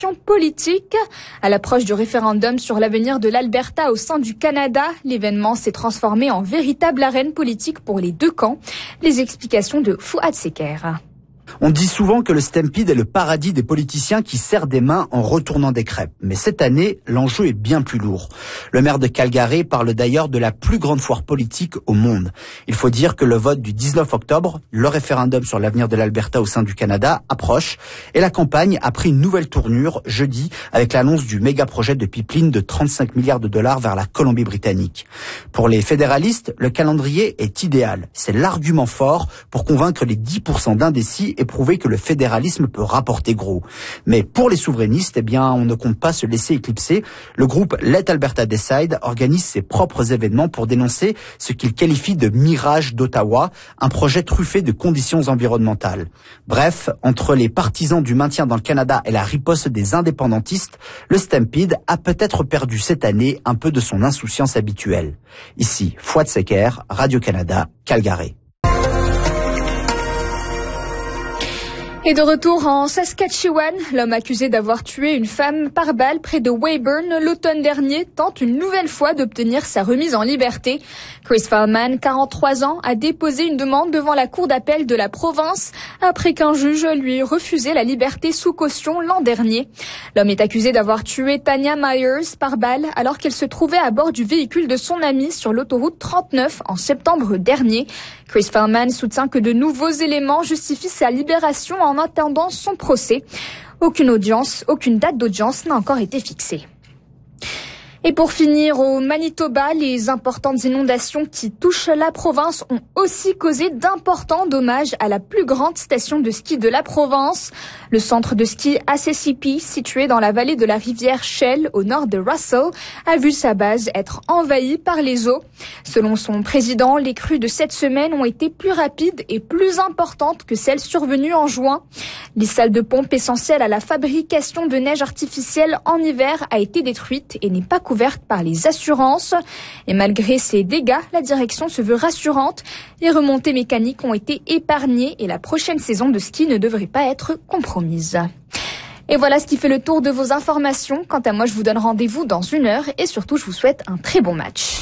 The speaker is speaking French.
politique. À l'approche du référendum sur l'avenir de l'Alberta au sein du Canada, l'événement s'est transformé en véritable arène politique pour les deux camps. Les explications de Fouad Seker. On dit souvent que le Stampede est le paradis des politiciens qui serrent des mains en retournant des crêpes. Mais cette année, l'enjeu est bien plus lourd. Le maire de Calgary parle d'ailleurs de la plus grande foire politique au monde. Il faut dire que le vote du 19 octobre, le référendum sur l'avenir de l'Alberta au sein du Canada, approche. Et la campagne a pris une nouvelle tournure jeudi avec l'annonce du méga projet de pipeline de 35 milliards de dollars vers la Colombie-Britannique. Pour les fédéralistes, le calendrier est idéal. C'est l'argument fort pour convaincre les 10% d'indécis et prouver que le fédéralisme peut rapporter gros. Mais pour les souverainistes, on ne compte pas se laisser éclipser. Le groupe Let Alberta Decide organise ses propres événements pour dénoncer ce qu'il qualifie de mirage d'Ottawa, un projet truffé de conditions environnementales. Bref, entre les partisans du maintien dans le Canada et la riposte des indépendantistes, le Stampede a peut-être perdu cette année un peu de son insouciance habituelle. Ici, Fouad Seker, Radio-Canada, Calgary. Et de retour en Saskatchewan, l'homme accusé d'avoir tué une femme par balle près de Weyburn l'automne dernier tente une nouvelle fois d'obtenir sa remise en liberté. Chris Fallman, 43 ans, a déposé une demande devant la cour d'appel de la province après qu'un juge lui ait refusé la liberté sous caution l'an dernier. L'homme est accusé d'avoir tué Tanya Myers par balle alors qu'elle se trouvait à bord du véhicule de son ami sur l'autoroute 39 en septembre dernier. Chris Fallman soutient que de nouveaux éléments justifient sa libération en attendant son procès. Aucune date d'audience n'a encore été fixée. Et pour finir, au Manitoba, les importantes inondations qui touchent la province ont aussi causé d'importants dommages à la plus grande station de ski de la province. Le centre de ski ACCP, situé dans la vallée de la rivière Shell, au nord de Russell, a vu sa base être envahie par les eaux. Selon son président, les crues de cette semaine ont été plus rapides et plus importantes que celles survenues en juin. Les salles de pompe essentielles à la fabrication de neige artificielle en hiver a été détruite et n'est pas couverte par les assurances. Et malgré ces dégâts, la direction se veut rassurante. Les remontées mécaniques ont été épargnées et la prochaine saison de ski ne devrait pas être compromise. Et voilà ce qui fait le tour de vos informations. Quant à moi, je vous donne rendez-vous dans 1 heure et surtout, je vous souhaite un très bon match.